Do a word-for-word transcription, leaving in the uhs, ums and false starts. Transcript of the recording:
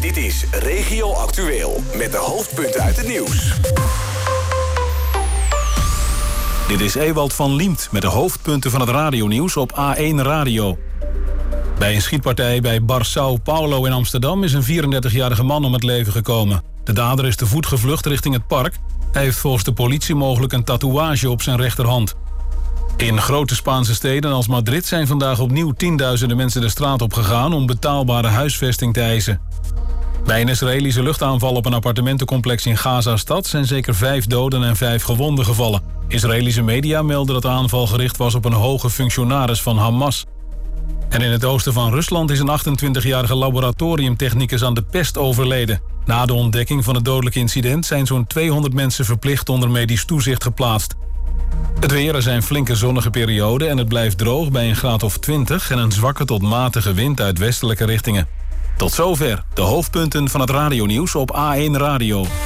Dit is Regio Actueel met de hoofdpunten uit het nieuws. Dit is Ewald van Liemt met de hoofdpunten van het radionieuws op A één Radio. Bij een schietpartij bij Bar Sao Paulo in Amsterdam is een vierendertigjarige man om het leven gekomen. De dader is te voet gevlucht richting het park. Hij heeft volgens de politie mogelijk een tatoeage op zijn rechterhand. In grote Spaanse steden als Madrid zijn vandaag opnieuw tienduizenden mensen de straat op gegaan om betaalbare huisvesting te eisen. Bij een Israëlische luchtaanval op een appartementencomplex in Gaza-stad zijn zeker vijf doden en vijf gewonden gevallen. Israëlische media melden dat de aanval gericht was op een hoge functionaris van Hamas. En in het oosten van Rusland is een achtentwintigjarige laboratoriumtechnicus aan de pest overleden. Na de ontdekking van het dodelijke incident zijn zo'n tweehonderd mensen verplicht onder medisch toezicht geplaatst. Het weer, er zijn flinke zonnige perioden en het blijft droog bij een graad of twintig... en een zwakke tot matige wind uit westelijke richtingen. Tot zover de hoofdpunten van het radionieuws op A één Radio.